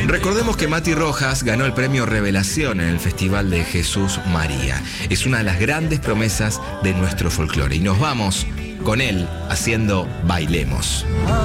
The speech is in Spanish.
Recordemos que Mati Rojas ganó el premio Revelación en el Festival de Jesús María. Es una de las grandes promesas de nuestro folclore. Y nos vamos con él haciendo Bailemos.